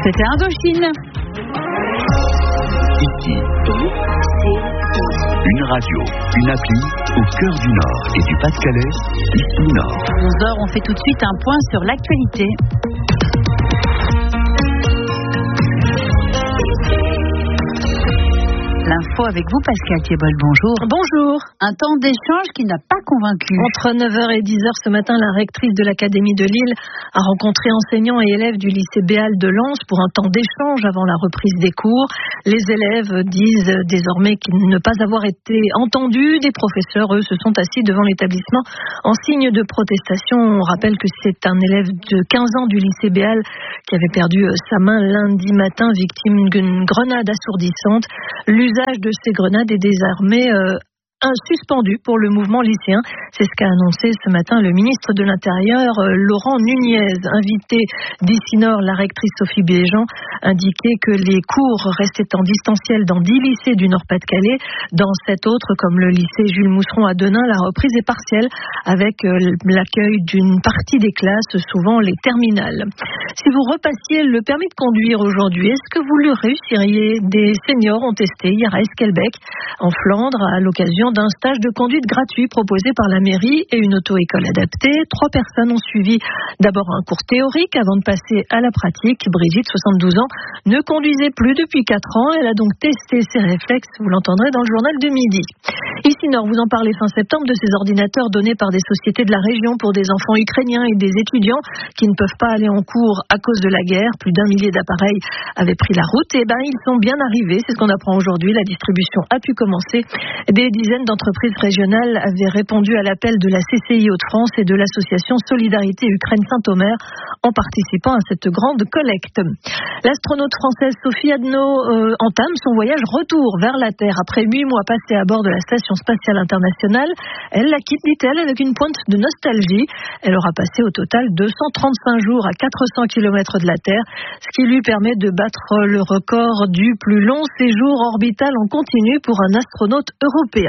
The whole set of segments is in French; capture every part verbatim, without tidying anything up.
C'était Indochine. Ici, une radio, une appli au cœur du Nord et du Pas-de-Calais, ici Nord. onze heures, on fait tout de suite un point sur l'actualité. L'info avec vous, Pascal Thiebol, bonjour. Bonjour. Un temps d'échange qui n'a pas convaincu. Entre neuf heures et dix heures ce matin, la rectrice de l'Académie de Lille a rencontré enseignants et élèves du lycée Béal de Lens pour un temps d'échange avant la reprise des cours. Les élèves disent désormais ne pas avoir été entendus. Des professeurs, eux, se sont assis devant l'établissement en signe de protestation. On rappelle que c'est un élève de quinze ans du lycée Béal qui avait perdu sa main lundi matin, victime d'une grenade assourdissante. L'usage de ces grenades est désormais euh, suspendu pour le mouvement lycéen. C'est ce qu'a annoncé ce matin le ministre de l'Intérieur, euh, Laurent Nunez. Invité d'ici Nord, la rectrice Sophie Béjean indiquait que les cours restaient en distanciel dans dix lycées du Nord-Pas-de-Calais. Dans sept autres, comme le lycée Jules Mousseron à Denain, la reprise est partielle avec euh, l'accueil d'une partie des classes, souvent les terminales. Si vous repassiez le permis de conduire aujourd'hui, est-ce que vous le réussiriez? Des seniors ont testé hier à Esquelbec, en Flandre, à l'occasion d'un stage de conduite gratuit proposé par la mairie et une auto-école adaptée. Trois personnes ont suivi d'abord un cours théorique avant de passer à la pratique. Brigitte, soixante-douze ans, ne conduisait plus depuis quatre ans. Elle a donc testé ses réflexes. Vous l'entendrez dans le journal de midi. Ici Nord, vous en parlez fin septembre de ces ordinateurs donnés par des sociétés de la région pour des enfants ukrainiens et des étudiants qui ne peuvent pas aller en cours à cause de la guerre. Plus d'un millier d'appareils avaient pris la route. Et ben, ils sont bien arrivés. C'est ce qu'on apprend aujourd'hui. La distribution a pu commencer. Des dizaines d'entreprises régionales avaient répondu à l'appel de la C C I Hauts-de-France et de l'association Solidarité Ukraine-Saint-Omer en participant à cette grande collecte. L'astronaute française Sophie Adno euh, entame son voyage retour vers la Terre. Après huit mois passés à bord de la Station Spatiale Internationale, elle la quitte, dit-elle, avec une pointe de nostalgie. Elle aura passé au total deux cent trente-cinq jours à quatre cents kilomètres de la Terre, ce qui lui permet de battre le record du plus long séjour orbital en continu pour un astronaute européen.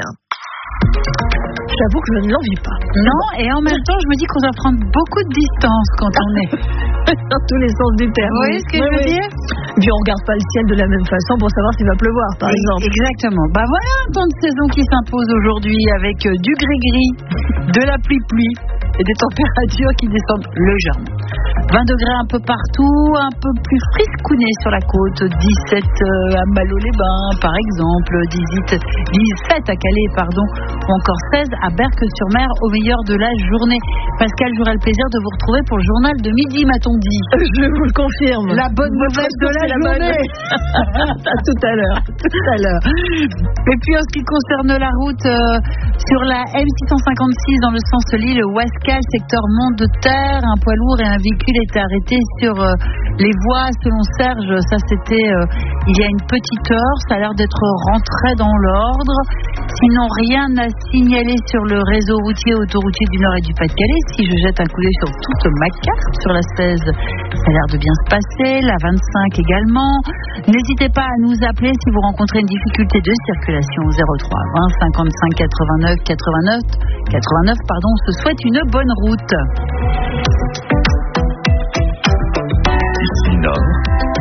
J'avoue que je ne l'envie pas. Non, et en même temps, je me dis qu'on doit prendre beaucoup de distance quand on est dans tous les sens du terme. Vous voyez ce que oui, je veux oui. dire? Puis on regarde pas le ciel de la même façon pour savoir s'il va pleuvoir, par et exemple. Exactement. Bah voilà un temps de saison qui s'impose aujourd'hui avec du gris-gris, de la pluie-pluie et des températures qui descendent légèrement. vingt degrés un peu partout, un peu plus friscouné sur la côte, dix-sept à Malo-les-Bains par exemple, dix-huit, dix-sept à Calais, pardon, ou encore seize à Berck-sur-Mer au meilleur de la journée. Pascal, j'aurai le plaisir de vous retrouver pour le journal de midi, m'a-t-on dit. Je vous le confirme. La bonne nouvelle de la, la journée. À tout à l'heure. Tout à l'heure. Et puis en ce qui concerne la route, euh, sur la M six cent cinquante-six dans le sens Lille-Ouascal, secteur Mont-de-Terre, un poids lourd et un véhicule étaient arrêtés sur euh, les voies. Selon Serge, ça c'était euh, il y a une petite heure. Ça a l'air d'être rentré dans l'ordre. Sinon, rien à signaler sur le réseau routier autoroutier du Nord et du Pas-de-Calais. Si je jette un coup d'œil sur toute ma carte, sur la seize, ça a l'air de bien se passer. La vingt-cinq également. N'hésitez pas à nous appeler si vous rencontrez une difficulté de circulation au zéro trois vingt cinquante-cinq quatre-vingt-neuf quatre-vingt-neuf quatre-vingt-neuf. Pardon, on se souhaite une bonne route. Ici Nord.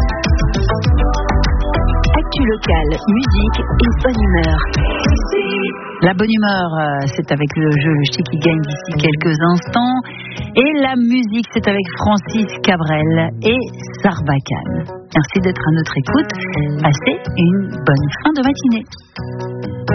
Actu locale, musique et bonne humeur. La bonne humeur, c'est avec le jeu Chic qui gagne d'ici quelques instants. Et la musique, c'est avec Francis Cabrel et Sarbacane. Merci d'être à notre écoute. Passez une bonne fin de matinée.